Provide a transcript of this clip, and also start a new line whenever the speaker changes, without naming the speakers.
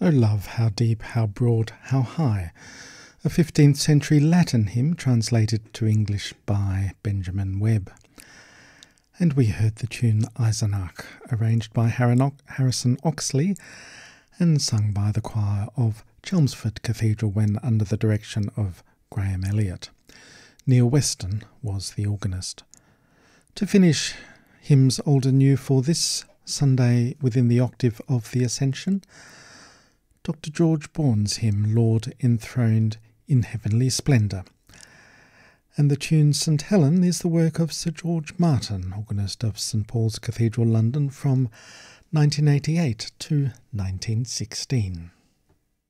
O love, how deep, how broad, how high, a 15th century Latin hymn translated to English by Benjamin Webb. And we heard the tune Eisenach, arranged by Harrison Oxley and sung by the choir of Chelmsford Cathedral when under the direction of Graham Elliott. Neil Weston was the organist. To finish hymns old and new for this Sunday within the octave of the Ascension, Dr. George Bourne's hymn, Lord Enthroned in Heavenly Splendour. And the tune St. Helen is the work of Sir George Martin, organist of St. Paul's Cathedral, London, from 1988 to 1916.